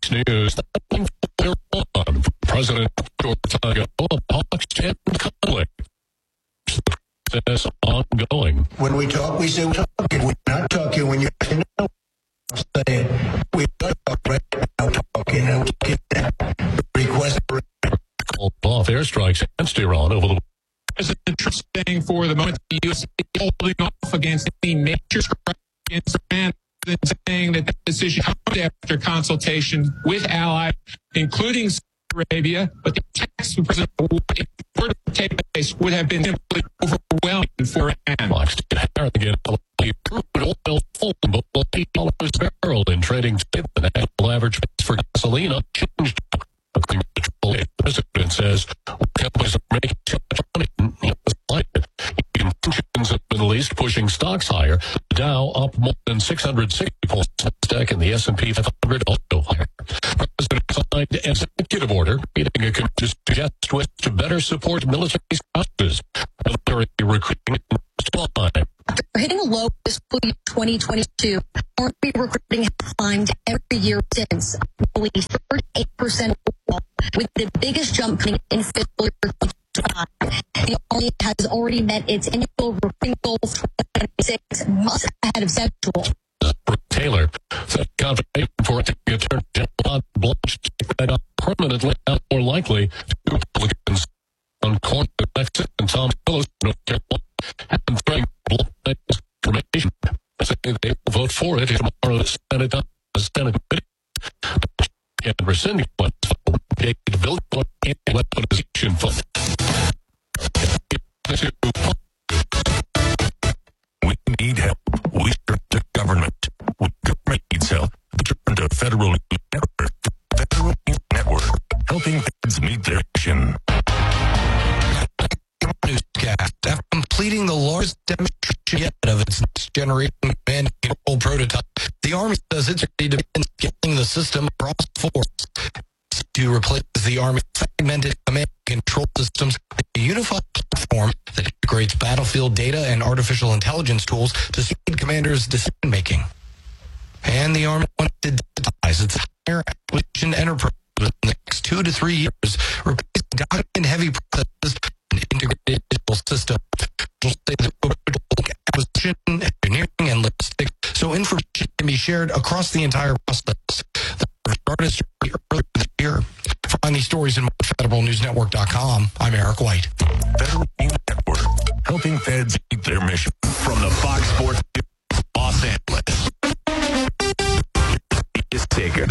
News. President Ortega, Hawks and conflict. Process ongoing. When we talk, we say we're talking. We're not talking when you say no. Say we are right now talking and we get that request. Called off airstrikes against Iran over the. President Trump saying for the moment the U.S. is holding off against any major strike against Iran, saying that the decision comes after consultation with allies, including Saudi Arabia, but the attacks from President Obama, if it were to take place, would have been simply overwhelming for Iran. Crude oil falling below $8 a barrel in trading. The national average price for gasoline unchanged. The president says companies are making too much money. Tensions have been released, pushing stocks higher. The Dow up more than 660 points. Nasdaq and the S&P 500 also higher. President signed an executive order meeting a committee to suggest ways to better support military spouses. Military recruiting and supply. After hitting a low fiscal year 2022, Army recruiting has climbed every year since, nearly 38% overall, with the biggest jump coming in fiscal year 2025. The Army has already met its annual recruiting goal for 2026, months ahead of schedule. Taylor said confirmation for Attorney General Blanche to take that up permanently, more likely to Republicans on court election and Tom Phillips, North Carolina, and threatening information. Say they will vote for it tomorrow. The Senate committee and rescinding funds the bill and weaponization fund. We need help. We turn to government. When government needs help, we turn to Federal Network. Federal Network, helping kids meet their mission. Newscast. After completing the largest demonstration yet of its next generation command and control prototype, the Army says it's ready to begin scaling the system across the force to replace the Army's fragmented command and control systems with a unified platform that integrates battlefield data and artificial intelligence tools to speed commanders' decision-making. And the Army wants to digitize its higher acquisition enterprise within the next 2 to 3 years, replacing document-heavy processes and integrated digital systems. We'll say the acquisition, engineering, and logistics, so information can be shared across the entire process. The start is earlier this year. Find these stories on federalnewsnetwork.com. I'm Eric White. Federal News Network, helping feds meet their mission. From the Fox Sports Los Angeles. Just take her.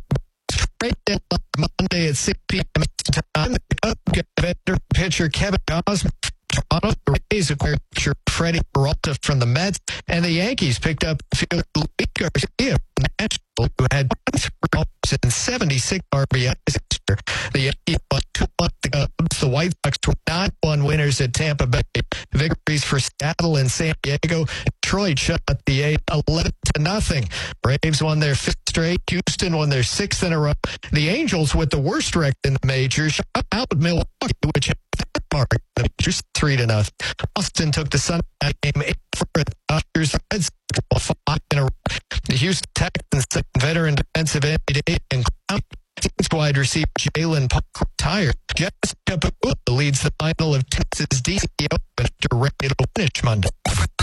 Monday at 6 p.m. time. The Cubs get veteran pitcher Kevin Gausman. Toronto, the Rays acquired pitcher Freddie Peralta from the Mets, and the Yankees picked up fielder Luis Garcia from Nashville, who had 23 homers and 76 RBIs this year. The Yankees won 2-1 the Cubs. The White Sox were 9-1 winners at Tampa Bay. Victories for Seattle and San Diego. Detroit shut the A's 11-0. Braves won their 5th straight. Houston won their 6th in a row. The Angels, with the worst record in the majors, shut out Milwaukee, which had that mark in the majors 3-0. Boston took the Sunday night game 8-4 at the Dodgers. Red Sox 5 in a row. The Houston Texans second veteran defensive end and wide receiver Jalen Park retired. Jessica Pegula leads the final of Texas DC Open after ready to finish Monday.